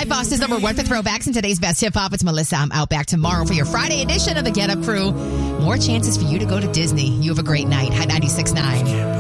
My Boss is number one for throwbacks in today's best hip hop. It's Melissa. I'm out back tomorrow for your Friday edition of the Get Up Crew. More chances for you to go to Disney. You have a great night. High 96.9.